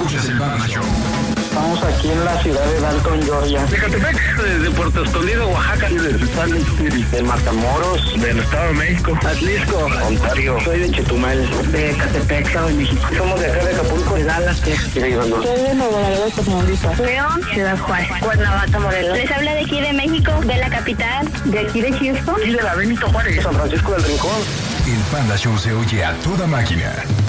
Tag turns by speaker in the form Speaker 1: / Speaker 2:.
Speaker 1: Escuchas el Panda Show.
Speaker 2: Estamos aquí en la ciudad de Dalton, Georgia.
Speaker 3: De Catepec, de Puerto Escondido, Oaxaca.
Speaker 2: De Salt Lake City.
Speaker 3: De Matamoros, del Estado de México.
Speaker 2: Atlisco,
Speaker 3: Ontario.
Speaker 2: Soy de Chetumal.
Speaker 4: De Catepec, Estado de México.
Speaker 2: Somos de acá de Acapulco.
Speaker 4: De Dallas, Texas.
Speaker 2: Soy
Speaker 4: de Nuevo Laredo, Tamaulipas.
Speaker 5: León, Ciudad Juárez, Cuernavaca, Morelos. Les habla de aquí de México, de la capital, de aquí de Houston.
Speaker 3: Y de la Benito Juárez.
Speaker 2: San Francisco del Rincón.
Speaker 1: El Panda Show se oye a toda máquina.